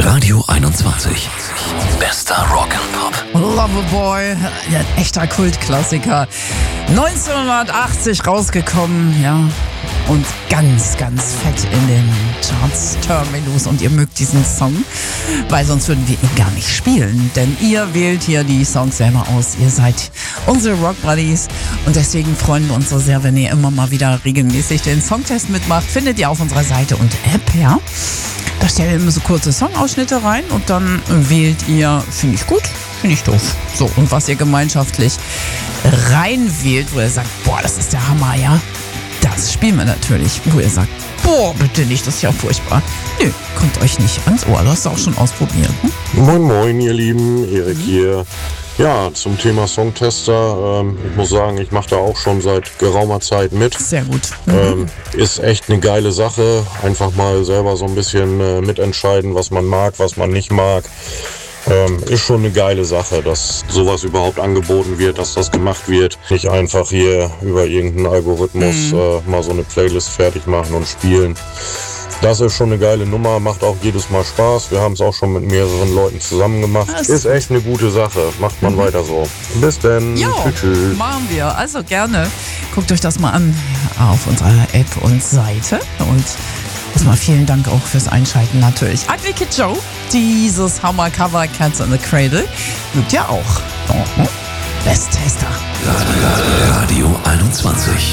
Radio 21. Bester Rock'n'Pop. Loverboy, ja, ein echter Kultklassiker. 1980 rausgekommen, ja. Und ganz, ganz fett in den Charts, Terminus. Und ihr mögt diesen Song, weil sonst würden wir ihn gar nicht spielen. Denn ihr wählt hier die Songs selber aus. Ihr seid unsere Rock Buddies. Und deswegen freuen wir uns so sehr, wenn ihr immer mal wieder regelmäßig den Songtest mitmacht. Findet ihr auf unserer Seite und App, ja. Da stellen wir immer so kurze Songausschnitte rein und dann wählt ihr, finde ich gut, finde ich doof. So, und was ihr gemeinschaftlich reinwählt, wo ihr sagt, boah, das ist der Hammer, ja. Das spielen wir natürlich, wo ihr sagt, boah, bitte nicht, das ist ja furchtbar. Nö, kommt euch nicht ans Ohr, das hast du auch schon ausprobiert. Moin moin, ihr Lieben, Erik hier. Ja, zum Thema Songtester, ich muss sagen, ich mache da auch schon seit geraumer Zeit mit. Sehr gut. Ist echt eine geile Sache, einfach mal selber so ein bisschen mitentscheiden, was man mag, was man nicht mag. Ist schon eine geile Sache, dass sowas überhaupt angeboten wird, dass das gemacht wird. Nicht einfach hier über irgendeinen Algorithmus mal so eine Playlist fertig machen und spielen. Das ist schon eine geile Nummer, macht auch jedes Mal Spaß. Wir haben es auch schon mit mehreren Leuten zusammen gemacht. Ist echt eine gute Sache, macht man weiter so. Bis dann, tschüss. Machen wir, also gerne. Guckt euch das mal an auf unserer App und Seite. Und erstmal vielen Dank auch fürs Einschalten natürlich. Ugly Kid Joe, dieses Hammer-Cover Cats in the Cradle, mögt ihr auch. Best Tester. Radio 21.